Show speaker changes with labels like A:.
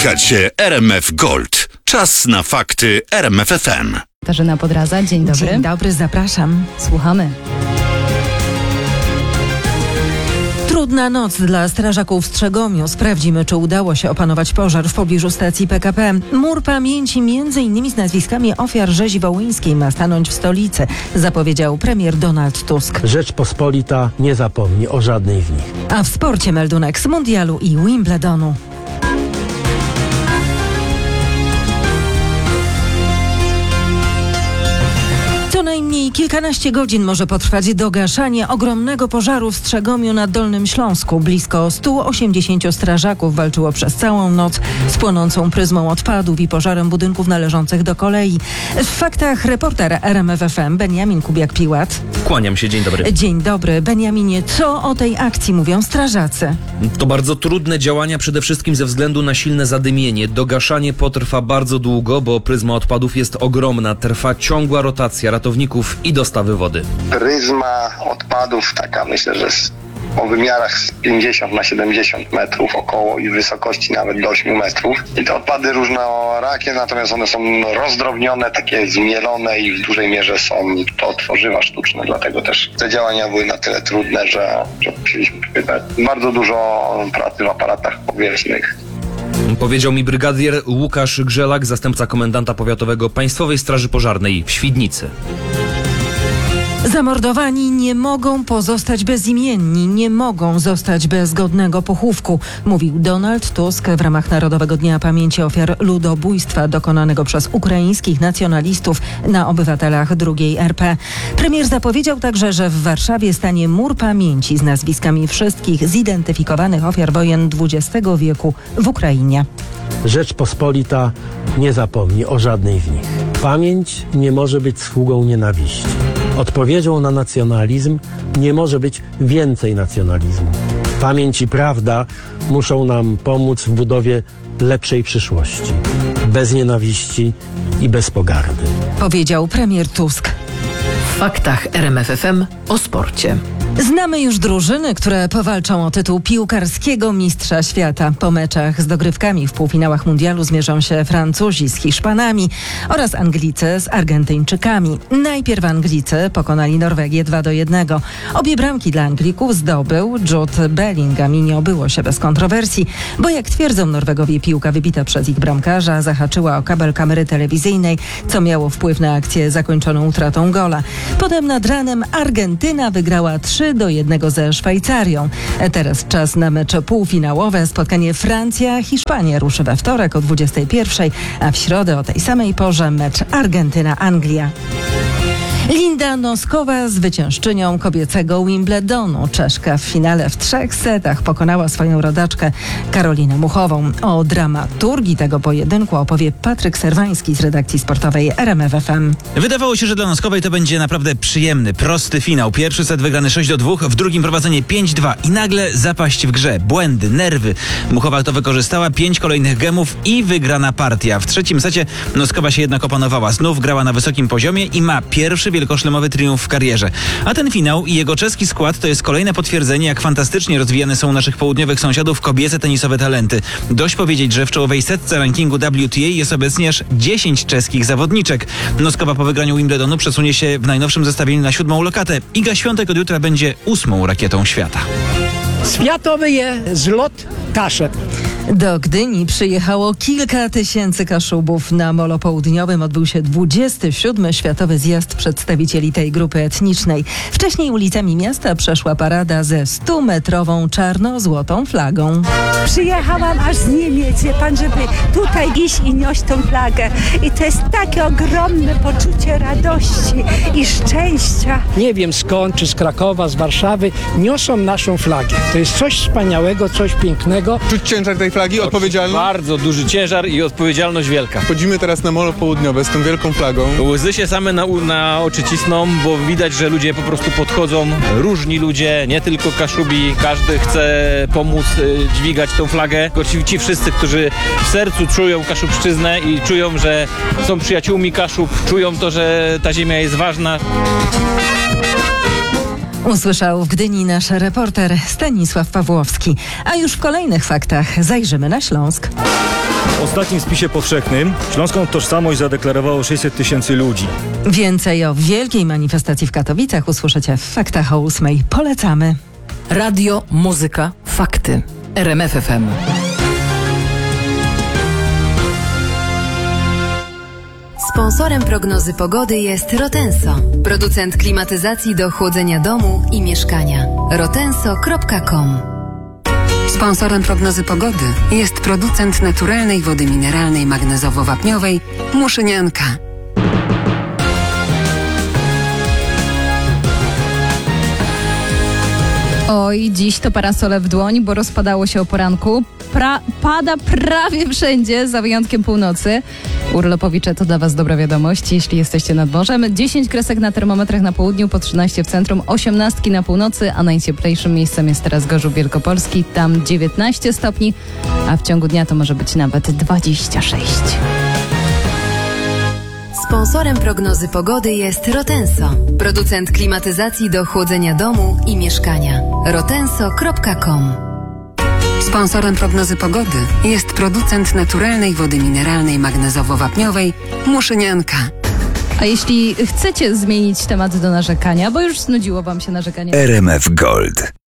A: Słuchacie RMF Gold. Czas na fakty RMF FM.
B: Katarzyna Podraza, dzień dobry.
C: Dzień dobry, zapraszam.
B: Słuchamy.
C: Trudna noc dla strażaków w Strzegomiu. Sprawdzimy, czy udało się opanować pożar w pobliżu stacji PKP. Mur pamięci m.in. z nazwiskami ofiar rzezi wołyńskiej ma stanąć w stolicy, zapowiedział premier Donald Tusk.
D: Rzeczpospolita nie zapomni o żadnej z nich.
C: A w sporcie meldunek z Mundialu i Wimbledonu. Co najmniej kilkanaście godzin może potrwać dogaszanie ogromnego pożaru w Strzegomiu na Dolnym Śląsku. Blisko 180 strażaków walczyło przez całą noc z płonącą pryzmą odpadów i pożarem budynków należących do kolei. W faktach reporter RMF FM Beniamin Kubiak-Piłat.
E: Kłaniam się, dzień dobry.
C: Dzień dobry. Beniaminie, co o tej akcji mówią strażacy?
E: To bardzo trudne działania, przede wszystkim ze względu na silne zadymienie. Dogaszanie potrwa bardzo długo, bo pryzma odpadów jest ogromna. Trwa ciągła rotacja ratowników i dostawy wody.
F: Pryzma odpadów taka, myślę, że o wymiarach z 50 na 70 metrów około i wysokości nawet do 8 metrów. I te odpady różnorakie, natomiast one są rozdrobnione, takie zmielone i w dużej mierze są to tworzywa sztuczne. Dlatego też te działania były na tyle trudne, że musieliśmy wydać bardzo dużo pracy w aparatach powietrznych.
E: Powiedział mi brygadier Łukasz Grzelak, zastępca komendanta powiatowego Państwowej Straży Pożarnej w Świdnicy.
C: Zamordowani nie mogą pozostać bezimienni, nie mogą zostać bez godnego pochówku, mówił Donald Tusk w ramach Narodowego Dnia Pamięci Ofiar Ludobójstwa dokonanego przez ukraińskich nacjonalistów na obywatelach II RP. Premier zapowiedział także, że w Warszawie stanie mur pamięci z nazwiskami wszystkich zidentyfikowanych ofiar wojen XX wieku w Ukrainie.
D: Rzeczpospolita nie zapomni o żadnej z nich. Pamięć nie może być sługą nienawiści. Odpowiedzią na nacjonalizm nie może być więcej nacjonalizmu. Pamięć i prawda muszą nam pomóc w budowie lepszej przyszłości. Bez nienawiści i bez pogardy.
C: Powiedział premier Tusk.
G: W faktach RMF FM o sporcie.
C: Znamy już drużyny, które powalczą o tytuł piłkarskiego mistrza świata. Po meczach z dogrywkami w półfinałach mundialu zmierzą się Francuzi z Hiszpanami oraz Anglicy z Argentyńczykami. Najpierw Anglicy pokonali Norwegię 2-1. Obie bramki dla Anglików zdobył Jude Bellingham i nie obyło się bez kontrowersji, bo jak twierdzą Norwegowie, piłka wybita przez ich bramkarza zahaczyła o kabel kamery telewizyjnej, co miało wpływ na akcję zakończoną utratą gola. Potem nad ranem Argentyna wygrała 3-1 ze Szwajcarią. Teraz czas na mecze półfinałowe. Spotkanie Francja-Hiszpania ruszy we wtorek o 21:00, a w środę o tej samej porze mecz Argentyna-Anglia. Linda Noskowa, zwyciężczynią kobiecego Wimbledonu. Czeszka w finale w 3 setach pokonała swoją rodaczkę Karolinę Muchową. O dramaturgii tego pojedynku opowie Patryk Serwański z redakcji sportowej RMF FM.
H: Wydawało się, że dla Noskowej to będzie naprawdę przyjemny, prosty finał. Pierwszy set wygrany 6-2, w drugim prowadzenie 5-2 i nagle zapaść w grze, błędy, nerwy. Muchowa to wykorzystała, 5 kolejnych gemów i wygrana partia. W trzecim secie Noskowa się jednak opanowała. Znów grała na wysokim poziomie i ma pierwszy wielkoszlemowy triumf w karierze. A ten finał i jego czeski skład to jest kolejne potwierdzenie, jak fantastycznie rozwijane są naszych południowych sąsiadów kobiece tenisowe talenty. Dość powiedzieć, że w czołowej setce rankingu WTA jest obecnie aż 10 czeskich zawodniczek. Noskowa po wygraniu Wimbledonu przesunie się w najnowszym zestawieniu na 7. lokatę. Iga Świątek od jutra będzie 8. rakietą świata.
I: Światowy jest zlot Kaszeb.
C: Do Gdyni przyjechało kilka tysięcy Kaszubów. Na Molo Południowym odbył się 27. Światowy Zjazd Przedstawicieli tej grupy etnicznej. Wcześniej ulicami miasta przeszła parada ze 100-metrową czarno-złotą flagą.
J: Przyjechałam aż z Niemiec, wie pan, żeby tutaj iść i nieść tą flagę. I to jest takie ogromne poczucie radości i szczęścia.
I: Nie wiem skąd, czy z Krakowa, z Warszawy, niosą naszą flagę. To jest coś wspaniałego, coś pięknego.
K: Czuć ciężar tej flagi, odpowiedzialność?
L: Bardzo duży ciężar i odpowiedzialność wielka.
K: Wchodzimy teraz na Molo Południowe z tą wielką flagą.
L: Łzy się same na oczy cisną, bo widać, że ludzie po prostu podchodzą, różni ludzie, nie tylko Kaszubi, każdy chce pomóc dźwigać tą flagę. Ci wszyscy, którzy w sercu czują Kaszubszczyznę i czują, że są przyjaciółmi Kaszub, czują to, że ta ziemia jest ważna.
C: Usłyszał w Gdyni nasz reporter Stanisław Pawłowski. A już w kolejnych faktach zajrzymy na Śląsk.
M: W ostatnim spisie powszechnym śląską tożsamość zadeklarowało 600 000 ludzi.
C: Więcej o wielkiej manifestacji w Katowicach usłyszycie w Faktach o 8. Polecamy.
G: Radio, muzyka, fakty. RMF FM.
N: Sponsorem prognozy pogody jest Rotenso, producent klimatyzacji do chłodzenia domu i mieszkania. rotenso.com.
O: Sponsorem prognozy pogody jest producent naturalnej wody mineralnej magnezowo-wapniowej Muszynianka.
B: Oj, dziś to parasole w dłoń, bo rozpadało się o poranku. Pada prawie wszędzie, za wyjątkiem północy. Urlopowicze, to dla Was dobra wiadomość, jeśli jesteście nad morzem. 10 kresek na termometrach na południu, po 13 w centrum, 18 na północy, a najcieplejszym miejscem jest teraz Gorzów Wielkopolski. Tam 19 stopni, a w ciągu dnia to może być nawet 26.
N: Sponsorem prognozy pogody jest Rotenso, producent klimatyzacji do chłodzenia domu i mieszkania. rotenso.com.
O: Sponsorem prognozy pogody jest producent naturalnej wody mineralnej magnezowo-wapniowej Muszynianka.
B: A jeśli chcecie zmienić temat do narzekania, bo już znudziło Wam się narzekanie...
A: RMF Gold.